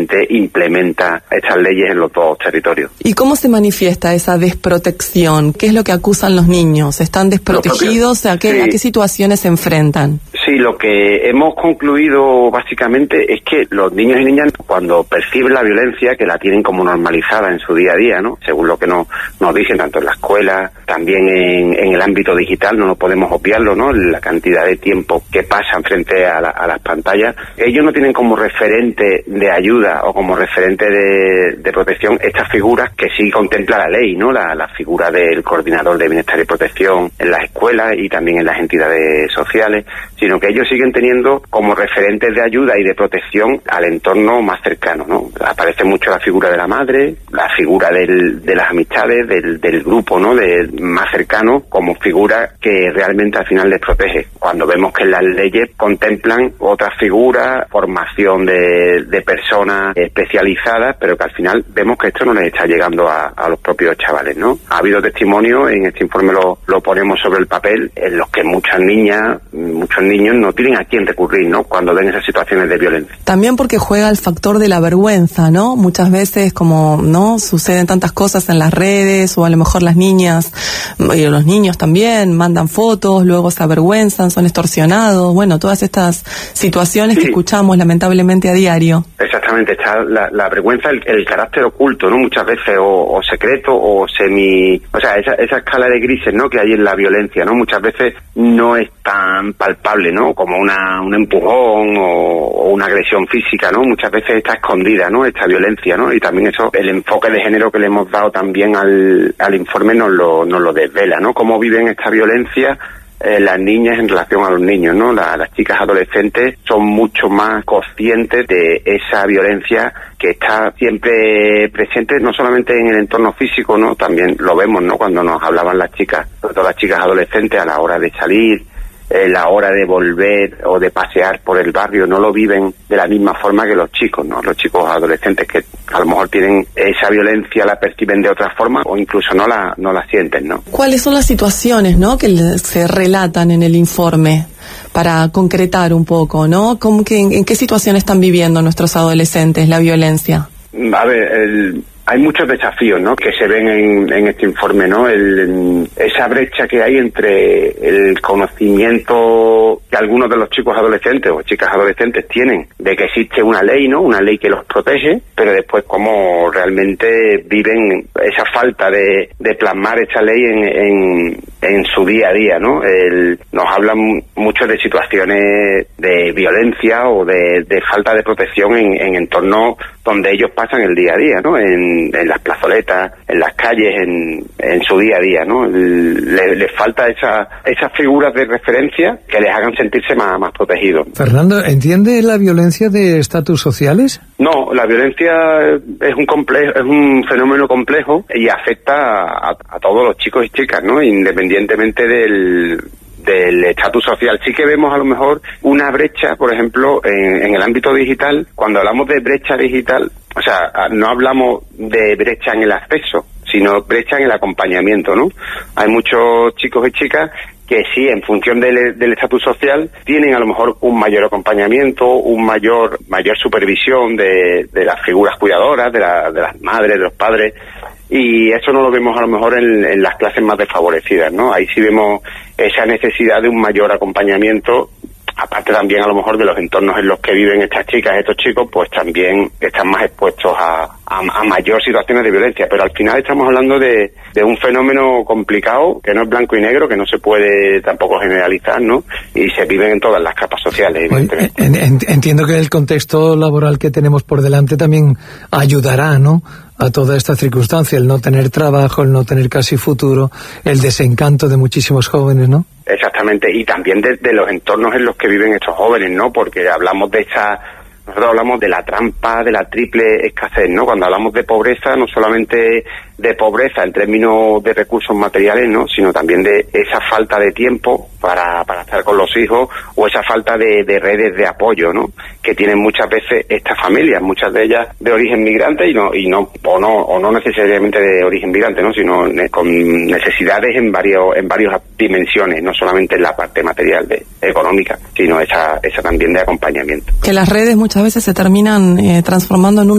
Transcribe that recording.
realmente implementa estas leyes en los dos territorios. ¿Y cómo se manifiesta esa desprotección? ¿Qué es lo que acusan los niños? ¿Están desprotegidos? ¿A qué situaciones se enfrentan? Sí, lo que hemos concluido básicamente es que los niños y niñas, cuando perciben la violencia, que la tienen como normalizada en su día a día, ¿no? Según lo que nos dicen tanto en la escuela, también en el ámbito digital, no podemos obviarlo, ¿no? La cantidad de tiempo que pasan frente a las pantallas. Ellos no tienen como referente de ayuda o como referente de protección estas figuras que sí contempla la ley, ¿no? La figura del coordinador de bienestar y protección en las escuelas y también en las entidades sociales, sino que ellos siguen teniendo como referentes de ayuda y de protección al entorno más cercano, ¿no? Aparece mucho la figura de la madre, la figura de las amistades, del grupo, ¿no? Más cercano, como figura que realmente al final les protege. Cuando vemos que las leyes contemplan otras figuras, formación de personas especializadas, pero que al final vemos que esto no les está llegando a los propios chavales, ¿no? Ha habido testimonios, en este informe lo ponemos sobre el papel, en los que muchas niñas, muchos niños no tienen a quién recurrir, ¿no? Cuando ven esas situaciones de violencia. También porque juega el factor de la vergüenza, ¿no? Muchas veces, como no suceden tantas cosas en las redes, o a lo mejor las niñas y los niños también mandan fotos, luego se avergüenzan, son extorsionados, bueno, todas estas situaciones que escuchamos lamentablemente a diario. Exactamente, está la vergüenza, el carácter oculto, ¿no? Muchas veces o secreto o esa escala de grises, ¿no? Que hay en la violencia, ¿no? Muchas veces no es tan palpable, ¿no? Como un empujón o una agresión física, ¿no? Muchas veces está escondida, ¿no? Esta violencia, ¿no? Y también eso, el enfoque de género que le hemos dado también al informe nos lo desvela, ¿no? Cómo viven esta violencia las niñas en relación a los niños, ¿no? Las chicas adolescentes son mucho más conscientes de esa violencia que está siempre presente, no solamente en el entorno físico, ¿no? También lo vemos, ¿no? Cuando nos hablaban las chicas, sobre todo las chicas adolescentes, a la hora de salir, la hora de volver o de pasear por el barrio, no lo viven de la misma forma que los chicos, ¿no? Los chicos adolescentes que a lo mejor tienen esa violencia, la perciben de otra forma o incluso no la sienten, ¿no? ¿Cuáles son las situaciones, ¿no? que se relatan en el informe? Para concretar un poco, ¿no? ¿En qué situaciones están viviendo nuestros adolescentes la violencia? A ver, hay muchos desafíos, ¿no? Que se ven en este informe, ¿no? Esa brecha que hay entre el conocimiento que algunos de los chicos adolescentes o chicas adolescentes tienen de que existe una ley, ¿no? Una ley que los protege, pero después cómo realmente viven esa falta de plasmar esa ley en su día a día, ¿no? Nos hablan mucho de situaciones de violencia o de falta de protección en entornos donde ellos pasan el día a día, ¿no? En las plazoletas, en las calles, en su día a día, ¿no? Les falta esas figuras de referencia que les hagan sentirse más protegidos. Fernando, ¿entiende la violencia de estatus sociales? No, la violencia es un fenómeno complejo y afecta a todos los chicos y chicas, ¿no? Independientemente del estatus social. Sí que vemos a lo mejor una brecha, por ejemplo, en el ámbito digital. Cuando hablamos de brecha digital, o sea, no hablamos de brecha en el acceso, sino brecha en el acompañamiento, ¿no? Hay muchos chicos y chicas que sí, en función del estatus social, tienen a lo mejor un mayor acompañamiento, mayor supervisión de las figuras cuidadoras, de las madres, de los padres, y eso no lo vemos a lo mejor en las clases más desfavorecidas, ¿no? Ahí sí vemos esa necesidad de un mayor acompañamiento, aparte también a lo mejor de los entornos en los que viven estas chicas, estos chicos, pues también están más expuestos a mayor situaciones de violencia, pero al final estamos hablando de un fenómeno complicado, que no es blanco y negro, que no se puede tampoco generalizar, ¿no? Y se viven en todas las capas sociales, evidentemente. Entiendo que el contexto laboral que tenemos por delante también ayudará, ¿no?, a toda esta circunstancia, el no tener trabajo, el no tener casi futuro, el desencanto de muchísimos jóvenes, ¿no? Exactamente, y también de los entornos en los que viven estos jóvenes, ¿no? Porque nosotros hablamos de la trampa, de la triple escasez, ¿no? Cuando hablamos de pobreza, no solamente de pobreza en términos de recursos materiales, ¿no?, sino también de esa falta de tiempo para estar con los hijos, o esa falta de redes de apoyo, ¿no?, que tienen muchas veces estas familias, muchas de ellas de origen migrante y no necesariamente de origen migrante, ¿no?, sino con necesidades en varias dimensiones, no solamente en la parte material económica, sino esa también de acompañamiento. Que las redes muchas veces se terminan transformando en un